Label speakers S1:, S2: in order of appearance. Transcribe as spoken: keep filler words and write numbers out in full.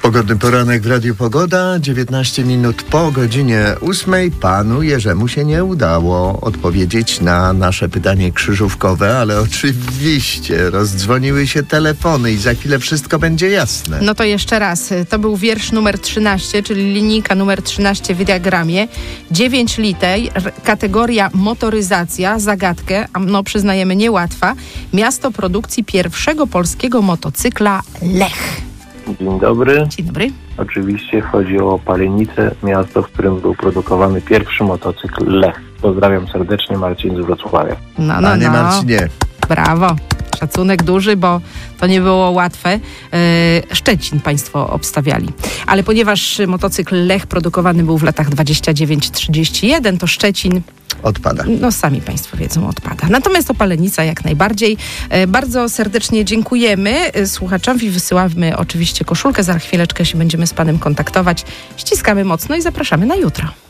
S1: Pogodny poranek w Radiu Pogoda, dziewiętnaście minut po godzinie ósmej. Panu Jerzemu się nie udało odpowiedzieć na nasze pytanie krzyżówkowe, ale oczywiście rozdzwoniły się telefony i za chwilę wszystko będzie jasne.
S2: No to jeszcze raz, to był wiersz numer trzynaście, czyli linijka numer trzynaście w diagramie. dziewięć litej, kategoria motoryzacja, zagadkę, no przyznajemy niełatwa. Miasto produkcji pierwszego polskiego motocykla Lech.
S3: Dzień dobry.
S2: Dzień dobry.
S3: Oczywiście chodzi o Palenicę, miasto, w którym był produkowany pierwszy motocykl Lech. Pozdrawiam serdecznie, Marcin z Wrocławia.
S2: No, no,
S1: Panie
S2: no.
S1: Marcinie.
S2: Brawo. Szacunek duży, bo to nie było łatwe. Yy, Szczecin państwo obstawiali. Ale ponieważ motocykl Lech produkowany był w latach dwadzieścia dziewięć trzydzieści jeden, to Szczecin
S1: Odpada.
S2: No sami państwo wiedzą, odpada. Natomiast Opalenica jak najbardziej. E, bardzo serdecznie dziękujemy e, słuchaczowi. Wysyłamy oczywiście koszulkę. Za chwileczkę się będziemy z panem kontaktować. Ściskamy mocno i zapraszamy na jutro.